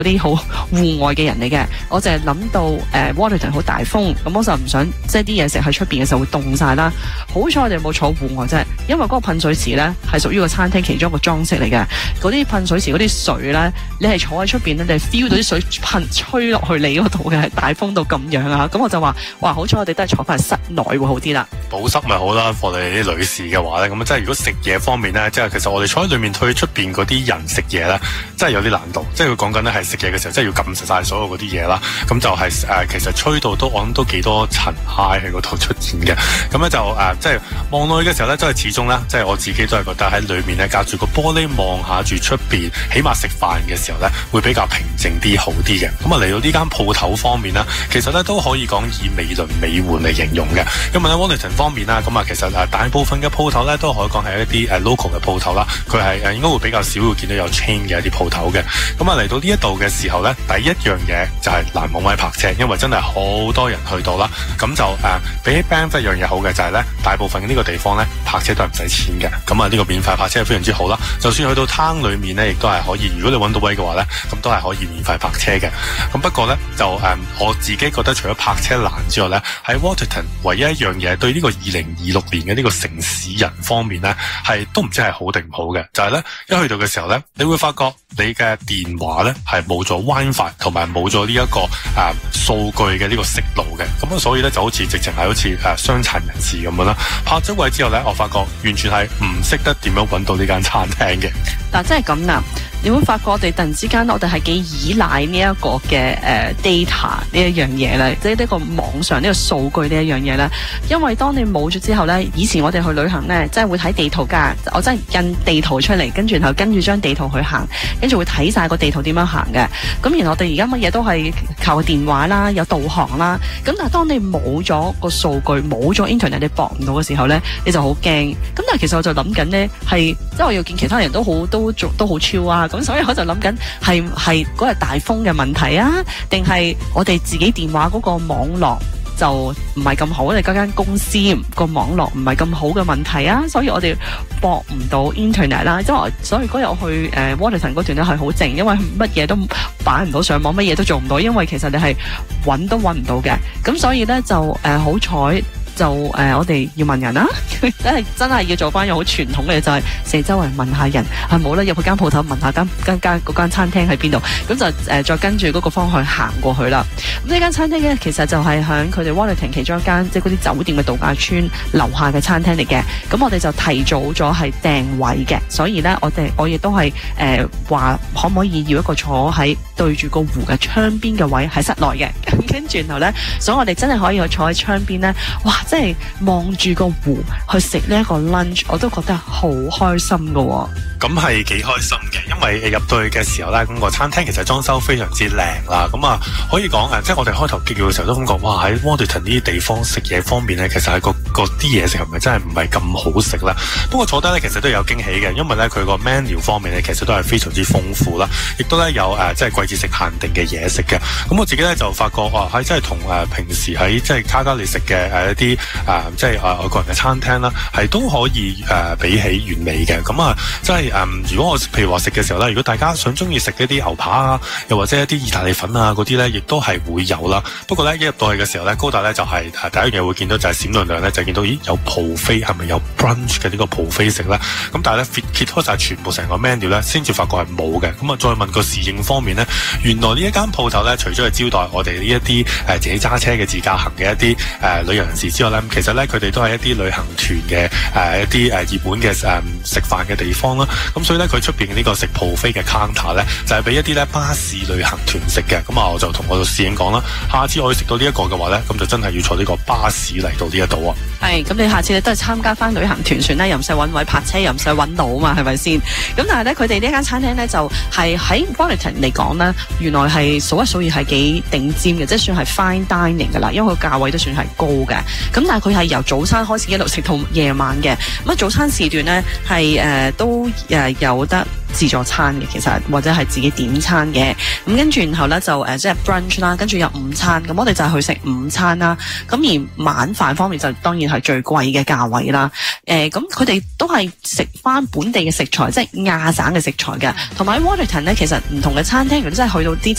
啲好戶外嘅人嚟嘅，我就係諗到Waterton 好大風，咁我就唔想即係啲嘢食喺出邊嘅時候會凍晒啦。好彩我哋冇坐戶外啫，因為嗰個噴水池咧係屬於個餐廳其中一個裝飾嚟嘅。嗰啲噴水池嗰啲水咧，你係坐喺出邊咧，你係 feel 到啲水吹落去你嗰度嘅，係大風到咁樣啊！咁我就話，哇，好彩我哋都係坐翻室內會好啲啦。 保濕咪好啦，我哋啲女士嘅話咧，咁即係如果食嘢方面咧，即係其實我哋坐喺裏面去出邊嗰啲人食嘢咧，真係有啲難度。即係佢講緊咧係食嘢嘅時候，即係要撳實晒所有嗰啲嘢啦。咁就係其實吹到都我諗都幾多塵埃喺嗰度出現嘅。咁咧就即係望落去嘅時候咧，都係始終咧，即係我自己都係覺得喺裏面咧隔住個玻璃望下住出邊，起碼食飯嘅時候咧會比較平靜啲好啲嘅。咁啊嚟到呢間鋪頭方面咧，其實咧都可以講以美輪美奐嚟形容嘅。因為咧 Wellington 方面啦，咁啊其實大部分嘅鋪頭咧都可以講係一啲local 嘅鋪頭啦。佢係應該會比較少會見到有 chain 嘅一啲鋪頭嘅。咁啊嚟到呢一度嘅時候咧，第一樣嘢就係難冇位泊車，因為真係好多人去到啦。咁就比起 Banff 一樣嘢好嘅就係咧，大部分呢個地方咧泊車都係唔使錢嘅。咁啊呢個免費泊車係非常之好啦。就算去到灘裏面咧，亦都係可以。如果你揾到位嘅話咧，咁都係可以免費泊車嘅。咁不過咧就我自己覺得除咗泊車難之外咧，喺 Waterton 唯一一樣嘢對呢個2026年嘅呢個城市人方面咧，係都唔知係好定唔好嘅，就係咧一去到嘅時候咧，你會發覺你嘅電話咧係冇咗 WiFi 同埋冇咗呢一個數據嘅呢個息路嘅。咁所以咧就好似直情係好似傷殘人士咁樣啦。泊咗位之後咧，我發覺完全係唔識得點樣揾到呢間餐廳嘅。 嗱，真係咁啦，你會發覺我哋突然之間我哋係幾依賴呢一個嘅data 呢一樣嘢咧，即係呢個網上呢個數據呢一樣嘢咧。因為當你冇咗之後咧，以前我哋去旅行咧，真係會睇地圖㗎，我真係印地圖出嚟，然後跟住張地圖去行，跟住會睇晒個地圖點樣行嘅。咁然後我哋而家乜嘢都係靠個電話啦，有導航啦。咁但係當你冇咗個數據，冇咗 internet 你駁唔到嘅時候咧，你就好驚。咁但係其實我就諗緊咧，係即係我要見其他人都好超啊。咁所以我就諗緊係嗰日大風嘅問題啊，定係我哋自己電話嗰個網絡就唔係咁好，我哋嗰間公司個網絡唔係咁好嘅問題啊，所以我哋駁唔到 internet 啦。所以嗰日我去Waterton 嗰段咧係好靜，因為乜嘢都擺唔到上網，乜嘢都做唔到，因為其實你係揾都揾唔到嘅。咁所以咧就好彩。就我哋要問人啦，真係要做翻樣好傳統嘅，就係四周圍問下人，冇啦，入去間鋪頭問下嗰間餐廳喺邊度，咁就再跟住嗰個方向行過去啦。咁呢間餐廳咧，其實就係響佢哋 Wellington 其中一間即係嗰啲酒店嘅度假村樓下嘅餐廳嚟嘅。咁我哋就提早咗係訂位嘅，所以咧我亦都係話可唔可以要一個坐喺對住個湖嘅窗邊嘅位喺室內嘅。咁跟住然後咧，所以我哋真係可以去坐喺窗邊咧，哇！即係望住個湖去食呢一個 lunch， 我都覺得好開心噶。 咁係幾開心嘅，因為入到去嘅時候咧，咁個餐廳其實裝修非常之靚啦。咁啊，可以講即係我哋開頭叫嘅時候都感覺，哇！喺 Waterton 呢啲地方食嘢方面咧，其實係個啲嘢食係咪真係唔係咁好食啦？不過坐低咧，其實都有驚喜嘅，因為咧佢個 menu 方面咧，其實都係非常之豐富啦，亦都咧有即係季節性限定嘅嘢食嘅。咁我自己咧就發覺喺真係同平時喺即係卡加利食嘅一啲即係外國人嘅餐廳啦，係都可以比起完美嘅。咁啊，即係如果我譬如話食嘅時候咧，如果大家想中意食一啲牛扒啊，又或者一啲意大利粉啊嗰啲咧，亦都係會有啦。不過咧一入到去嘅時候咧，高達咧就係第一樣嘢會見到就係閃亮亮咧，就見到咦有 buffet 係咪有 brunch 嘅呢個 buffet 食咧？咁但係咧揭開晒全部成個 menu 咧，先至發覺係冇嘅。咁啊再問個侍應方面咧，原來呢一間鋪頭咧，除咗係招待我哋呢一啲自己揸車嘅自駕行嘅一啲旅遊人士之外咧，其實咧佢哋都係一啲旅行團嘅一啲熱門嘅食飯嘅地方啦。咁所以咧佢出邊嘅呢個食 buffet 嘅 counter 咧，就係俾一啲咧巴士旅行團食嘅。咁啊我就同我個侍應講啦，下次我要食到呢一個嘅話咧，咁就真係要坐呢個巴士嚟到呢一度啊。 係，咁你下次你都係參加翻旅行團算啦，又唔使揾位泊車，又唔使揾路啊嘛，係咪先？咁但係咧佢哋呢間餐廳咧就係喺 Wellington 嚟講咧，原來係數一數二係幾頂尖嘅，即係算係 fine dining 噶啦，因為佢價位都算係高嘅。咁但係佢係由早餐開始一路食到夜晚嘅。咁啊早餐時段咧係都有得自助餐嘅，其實或者係自己點餐嘅。咁跟住然後咧就即係 brunch 啦，跟住有午餐。咁我哋就係去食午餐啦。咁而晚飯方面就當然係最貴嘅價位啦。咁佢哋都係食翻本地嘅食材，即係亞省嘅食材嘅。同埋喺 Waterton 咧，其實唔同嘅餐廳，如果真係去到啲